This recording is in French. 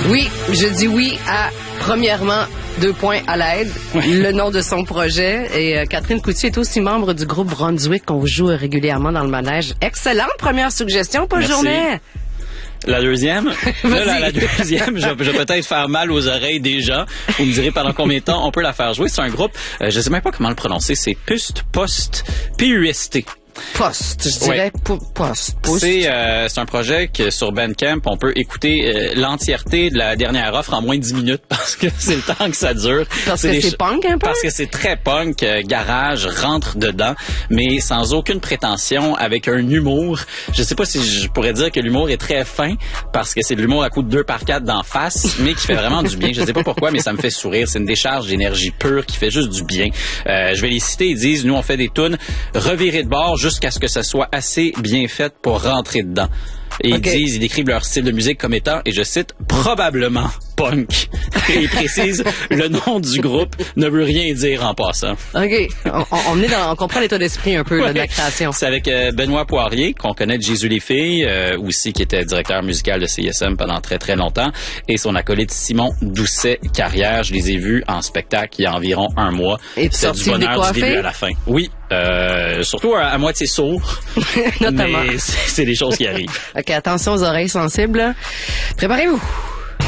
Oui, je dis oui à, premièrement, 2 points à l'aide, le nom de son projet. Et Catherine Coutier est aussi membre du groupe Brunswick qu'on joue régulièrement dans le manège. Excellente première suggestion, Paul Journet. La deuxième? Là, la deuxième, je vais peut-être faire mal aux oreilles des gens. Vous me direz pendant combien de temps on peut la faire jouer. C'est un groupe, je sais même pas comment le prononcer, c'est Post, P-U-S-T. Post, je dirais Post. C'est un projet que sur Bandcamp, on peut écouter l'entièreté de la dernière offre en moins de 10 minutes parce que c'est le temps que ça dure. Parce que c'est punk un peu? Parce que c'est très punk, garage, rentre dedans, mais sans aucune prétention, avec un humour. Je sais pas si je pourrais dire que l'humour est très fin parce que c'est de l'humour à coup de 2x4 d'en face, mais qui fait vraiment du bien. Je sais pas pourquoi, mais ça me fait sourire. C'est une décharge d'énergie pure qui fait juste du bien. Je vais les citer. Ils disent, nous on fait des tunes revirées de bord jusqu'à ce que ça soit assez bien fait pour rentrer dedans. Et ils décrivent leur style de musique comme étant, et je cite, probablement punk. Et ils précisent, le nom du groupe ne veut rien dire en passant. OK. On comprend l'état d'esprit un peu là, de la création. C'est avec Benoît Poirier, qu'on connaît de Jésus les filles, aussi qui était directeur musical de CISM pendant très très longtemps, et son acolyte Simon Doucet-Carrière. Je les ai vus en spectacle il y a environ 1 mois. Et c'est du bonheur du début à la fin. Oui, surtout à moitié sourd. Notamment. Mais c'est des choses qui arrivent. OK, attention aux oreilles sensibles. Préparez-vous.